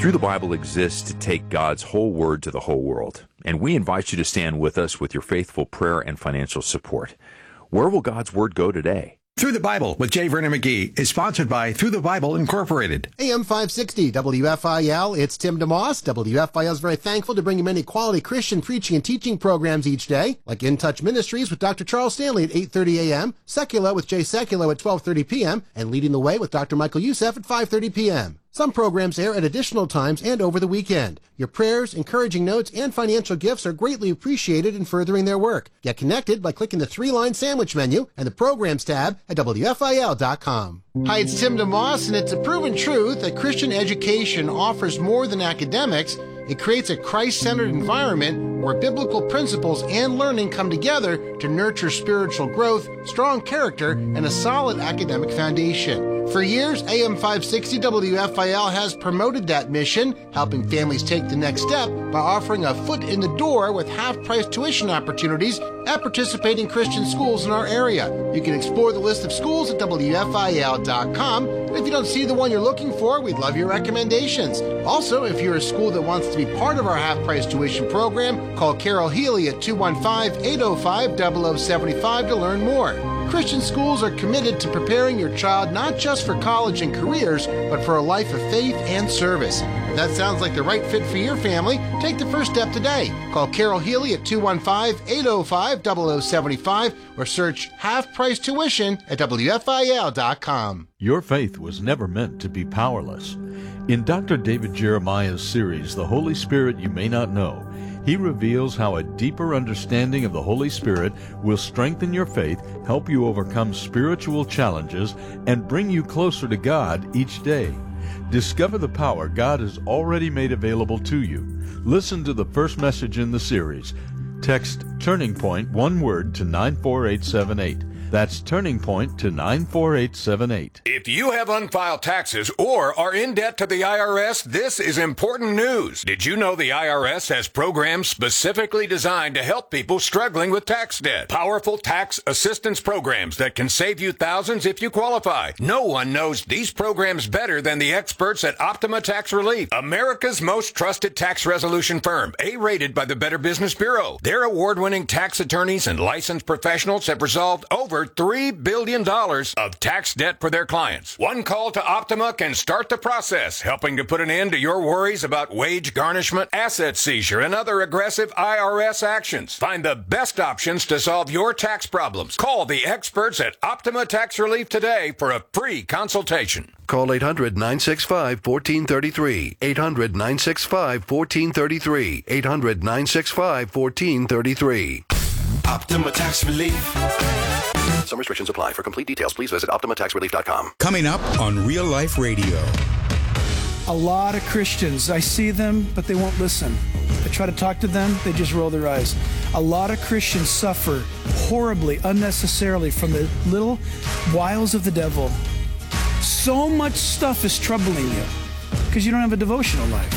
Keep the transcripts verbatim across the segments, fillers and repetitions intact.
Through the Bible exists to take God's whole word to the whole world, and we invite you to stand with us with your faithful prayer and financial support. Where will God's word go today? Through the Bible with J. Vernon McGee is sponsored by Through the Bible Incorporated. A M five sixty W F I L, it's Tim DeMoss. W F I L is very thankful to bring you many quality Christian preaching and teaching programs each day, like In Touch Ministries with Doctor Charles Stanley at eight thirty a.m., Secula with Jay Sekulow at twelve thirty p.m., and Leading the Way with Doctor Michael Youssef at five thirty p.m. Some programs air at additional times and over the weekend. Your prayers, encouraging notes, and financial gifts are greatly appreciated in furthering their work. Get connected by clicking the three-line sandwich menu and the Programs tab at W F I L dot com. Hi, it's Tim DeMoss, and it's a proven truth that Christian education offers more than academics. It creates a Christ-centered environment where biblical principles and learning come together to nurture spiritual growth, strong character, and a solid academic foundation. For years, A M five sixty W F I L has promoted that mission, helping families take the next step by offering a foot in the door with half-price tuition opportunities at participating Christian schools in our area. You can explore the list of schools at W F I L dot com. And if you don't see the one you're looking for, we'd love your recommendations. Also, if you're a school that wants to be part of our half-price tuition program, call Carol Healy at two one five, eight oh five, zero zero seven five to learn more. Christian schools are committed to preparing your child not just for college and careers, but for a life of faith and service. If that sounds like the right fit for your family, take the first step today. Call Carol Healy at two one five, eight oh five, zero zero seven five or search half-price tuition at W F I L dot com. Your faith was never meant to be powerless. In Doctor David Jeremiah's series, The Holy Spirit You May Not Know, he reveals how a deeper understanding of the Holy Spirit will strengthen your faith, help you overcome spiritual challenges, and bring you closer to God each day. Discover the power God has already made available to you. Listen to the first message in the series. Text Turning Point, one word, to nine four eight seven eight. That's Turning Point to nine four eight seven eight. If you have unfiled taxes or are in debt to the I R S, this is important news. Did you know the I R S has programs specifically designed to help people struggling with tax debt? Powerful tax assistance programs that can save you thousands if you qualify. No one knows these programs better than the experts at Optima Tax Relief, America's most trusted tax resolution firm, A-rated by the Better Business Bureau. Their award-winning tax attorneys and licensed professionals have resolved over three billion dollars of tax debt for their clients. One call to Optima can start the process, helping to put an end to your worries about wage garnishment, asset seizure, and other aggressive I R S actions. Find the best options to solve your tax problems. Call the experts at Optima Tax Relief today for a free consultation. Call eight hundred, nine six five, one four three three. eight hundred, nine six five, one four three three. eight hundred, nine six five, one four three three. Optima Tax Relief. Some restrictions apply. For complete details, please visit Optima Tax Relief dot com. Coming up on Real Life Radio. A lot of Christians, I see them, but they won't listen. I try to talk to them, they just roll their eyes. A lot of Christians suffer horribly, unnecessarily from the little wiles of the devil. So much stuff is troubling you because you don't have a devotional life.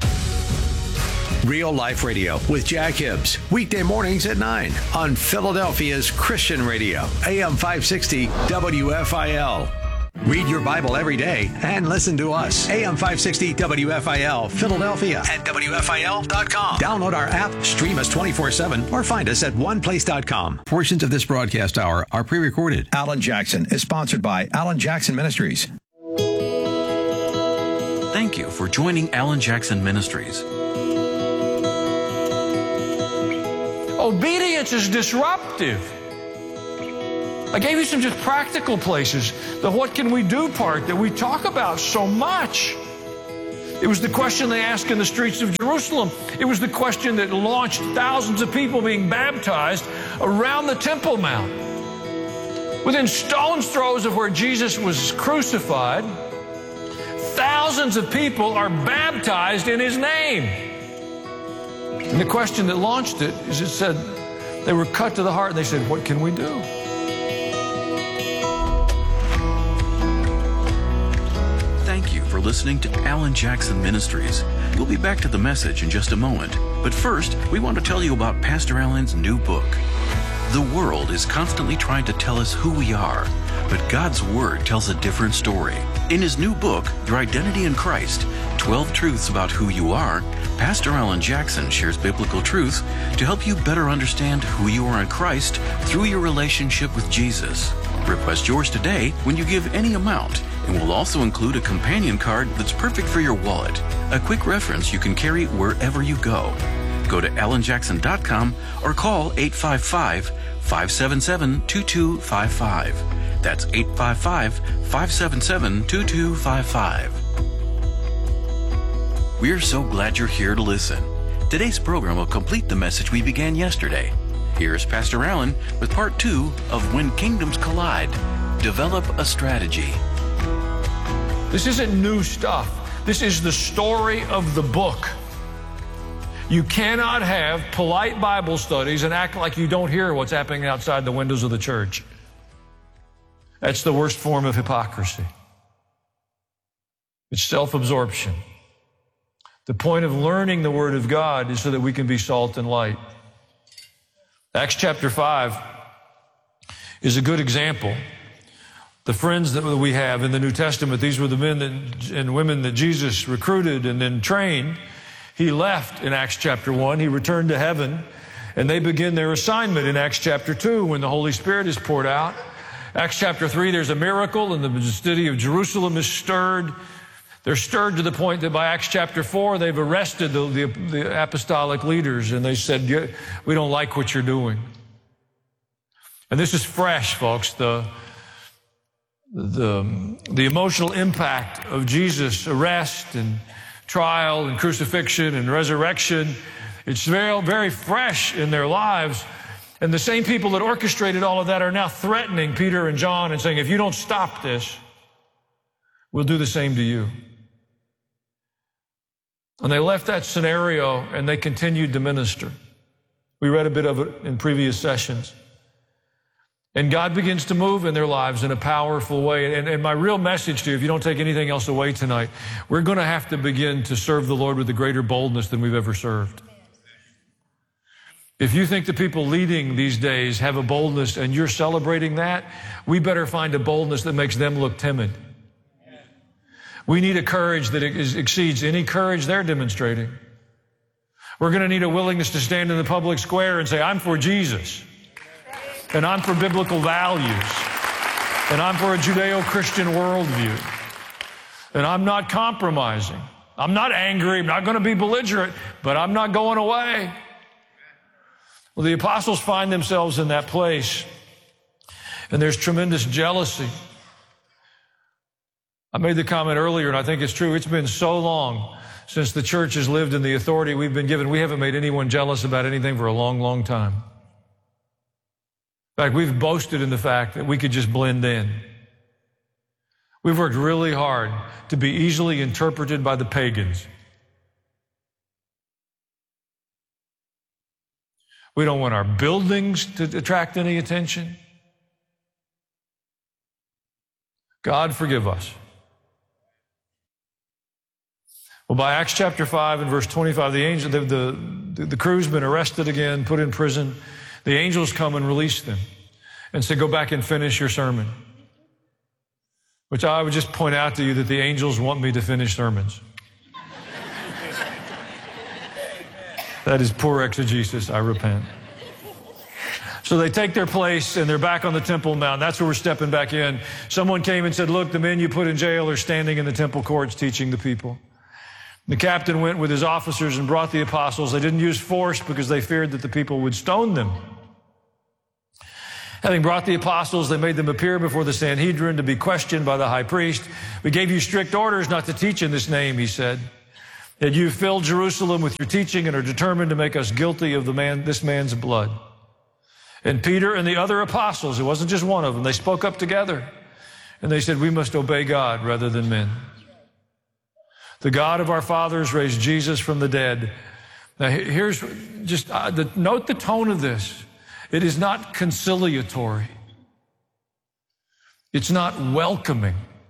Real Life Radio with Jack Hibbs. Weekday mornings at nine on Philadelphia's Christian Radio, A M five sixty W F I L. Read your Bible every day and listen to us. A M five sixty W F I L, Philadelphia at W F I L dot com. Download our app, stream us twenty-four seven, or find us at one place dot com. Portions of this broadcast hour are pre-recorded. Alan Jackson is sponsored by Alan Jackson Ministries. Thank you for joining Alan Jackson Ministries. Obedience is disruptive. I gave you some just practical places, the what can we do part that we talk about so much. It was the question they asked in the streets of Jerusalem. It was the question that launched thousands of people being baptized around the Temple Mount. Within stone's throws of where Jesus was crucified, thousands of people are baptized in His name. And the question that launched it is it said, they were cut to the heart and they said, what can we do? Thank you for listening to Alan Jackson Ministries. We'll be back to the message in just a moment. But first, we want to tell you about Pastor Alan's new book. The world is constantly trying to tell us who we are, but God's Word tells a different story. In his new book, Your Identity in Christ, twelve Truths About Who You Are, Pastor Alan Jackson shares biblical truths to help you better understand who you are in Christ through your relationship with Jesus. Request yours today when you give any amount, and we'll also include a companion card that's perfect for your wallet, a quick reference you can carry wherever you go. Go to alan jackson dot com or call eight five five, five seven seven, two two five five. That's eight five five, five seven seven, two two five five. We're so glad you're here to listen. Today's program will complete the message we began yesterday. Here's Pastor Alan with part two of When Kingdoms Collide. Develop a strategy. This isn't new stuff. This is the story of the book. You cannot have polite Bible studies and act like you don't hear what's happening outside the windows of the church. That's the worst form of hypocrisy. It's self-absorption. The point of learning the Word of God is so that we can be salt and light. Acts chapter five is a good example. The friends that we have in the New Testament, these were the men that, and women that Jesus recruited and then trained. He left in Acts chapter one. He returned to heaven, and they begin their assignment in Acts chapter two when the Holy Spirit is poured out. Acts chapter three, there's a miracle, and the city of Jerusalem is stirred. They're stirred to the point that by Acts chapter four, they've arrested the, the, the apostolic leaders, and they said, we don't like what you're doing. And this is fresh, folks. The, the, the emotional impact of Jesus' arrest and trial and crucifixion and resurrection, it's very, very fresh in their lives. And the same people that orchestrated all of that are now threatening Peter and John and saying, if you don't stop this, we'll do the same to you. And they left that scenario and they continued to minister. We read a bit of it in previous sessions. And God begins to move in their lives in a powerful way. And, and my real message to you, if you don't take anything else away tonight, we're going to have to begin to serve the Lord with a greater boldness than we've ever served. If you think the people leading these days have a boldness and you're celebrating that, we better find a boldness that makes them look timid. We need a courage that exceeds any courage they're demonstrating. We're going to need a willingness to stand in the public square and say, I'm for Jesus, and I'm for biblical values, and I'm for a Judeo-Christian worldview, and I'm not compromising. I'm not angry. I'm not going to be belligerent, but I'm not going away. Well, the apostles find themselves in that place, and there's tremendous jealousy. I made the comment earlier, and I think it's true. It's been so long since the church has lived in the authority we've been given. We haven't made anyone jealous about anything for a long, long time. In fact, we've boasted in the fact that we could just blend in. We've worked really hard to be easily interpreted by the pagans. We don't want our buildings to attract any attention. God forgive us. Well, by Acts chapter five and verse twenty-five, the angel, the, the, the crew's been arrested again, put in prison. The angels come and release them and say, go back and finish your sermon. Which I would just point out to you that the angels want me to finish sermons. That is poor exegesis. I repent. So they take their place and they're back on the Temple Mount. That's where we're stepping back in. Someone came and said, look, the men you put in jail are standing in the temple courts teaching the people. The captain went with his officers and brought the apostles. They didn't use force because they feared that the people would stone them. Having brought the apostles, they made them appear before the Sanhedrin to be questioned by the high priest. We gave you strict orders not to teach in this name, he said. That you filled Jerusalem with your teaching and are determined to make us guilty of the man, this man's blood. And Peter and the other apostles, it wasn't just one of them, they spoke up together. And they said, we must obey God rather than men. The God of our fathers raised Jesus from the dead. Now here's just, uh, the, note the tone of this. It is not conciliatory. It's not welcoming.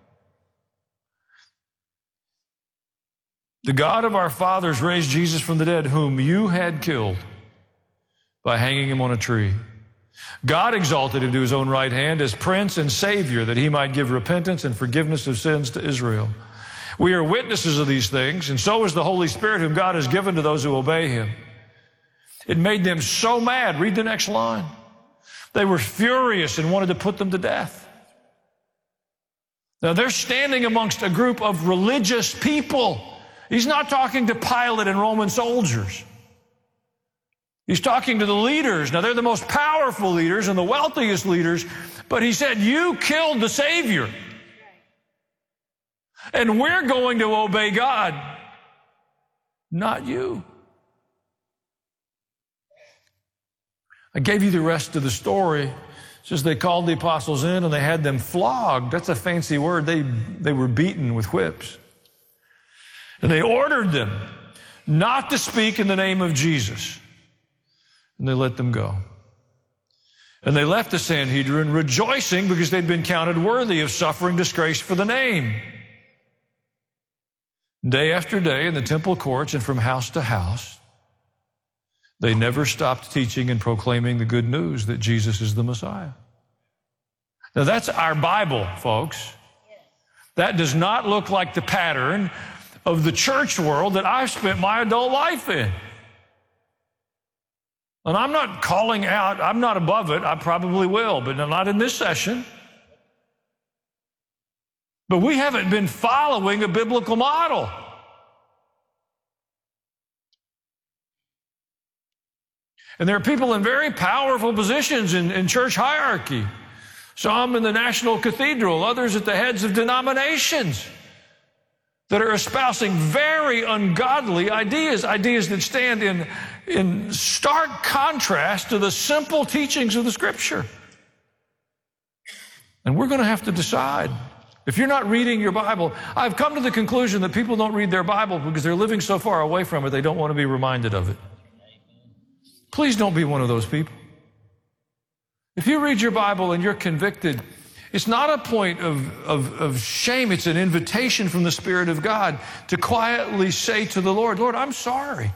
The God of our fathers raised Jesus from the dead, whom you had killed by hanging him on a tree. God exalted him to his own right hand as Prince and Savior, that he might give repentance and forgiveness of sins to Israel. We are witnesses of these things, and so is the Holy Spirit whom God has given to those who obey him. It made them so mad. Read the next line. They were furious and wanted to put them to death. Now, they're standing amongst a group of religious people. He's not talking to Pilate and Roman soldiers. He's talking to the leaders. Now, they're the most powerful leaders and the wealthiest leaders, but he said, you killed the Savior. And we're going to obey God, not you. I gave you the rest of the story. It says they called the apostles in and they had them flogged. That's a fancy word. They, they were beaten with whips. And they ordered them not to speak in the name of Jesus. And they let them go. And they left the Sanhedrin rejoicing because they'd been counted worthy of suffering disgrace for the name. Day after day in the temple courts and from house to house, they never stopped teaching and proclaiming the good news that Jesus is the Messiah. Now that's our Bible, folks. That does not look like the pattern of the church world that I've spent my adult life in. And I'm not calling out, I'm not above it, I probably will, but not in this session. But we haven't been following a biblical model. And there are people in very powerful positions in, in church hierarchy. Some in the National Cathedral, others at the heads of denominations that are espousing very ungodly ideas, ideas that stand in, in stark contrast to the simple teachings of the Scripture. And we're going to have to decide. If you're not reading your Bible, I've come to the conclusion that people don't read their Bible because they're living so far away from it, they don't want to be reminded of it. Please don't be one of those people. If you read your Bible and you're convicted, it's not a point of, of, of shame. It's an invitation from the Spirit of God to quietly say to the Lord, Lord, I'm sorry.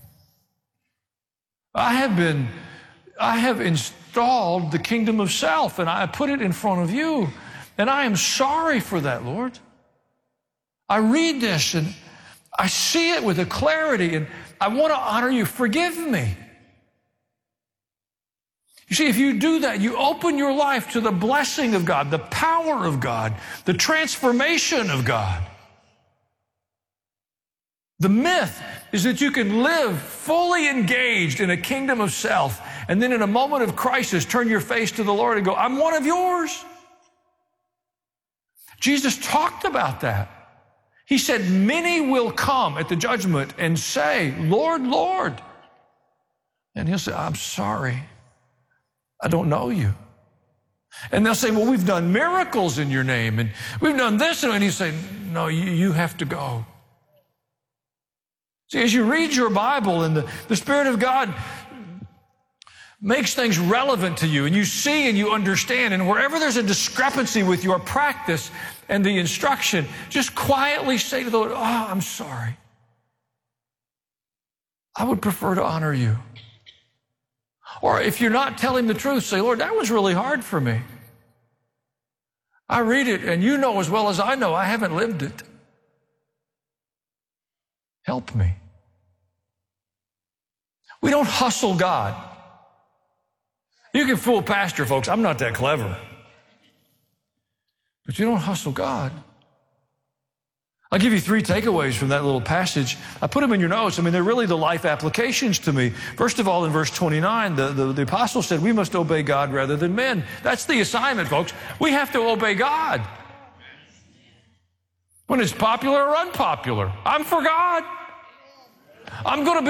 I have been, I have installed the kingdom of self and I put it in front of you. And I am sorry for that, Lord. I read this and I see it with a clarity and I want to honor you. Forgive me. You see, if you do that, you open your life to the blessing of God, the power of God, the transformation of God. The myth is that you can live fully engaged in a kingdom of self and then in a moment of crisis turn your face to the Lord and go, I'm one of yours. Jesus talked about that. He said, many will come at the judgment and say, Lord, Lord. And he'll say, I'm sorry. I don't know you. And they'll say, well, we've done miracles in your name, and we've done this. And he'll say, no, you, you have to go. See, as you read your Bible and the, the Spirit of God makes things relevant to you, and you see and you understand, and wherever there's a discrepancy with your practice and the instruction, just quietly say to the Lord, oh, I'm sorry. I would prefer to honor you. Or if you're not telling the truth, say, Lord, that was really hard for me. I read it, and you know as well as I know, I haven't lived it. Help me. We don't hustle God. You can fool pastor, folks. I'm not that clever. But you don't hustle God. I'll give you three takeaways from that little passage. I put them in your notes. I mean, they're really the life applications to me. First of all, in verse twenty-nine, the, the, the apostle said, we must obey God rather than men. That's the assignment, folks. We have to obey God. When it's popular or unpopular. I'm for God. I'm going to be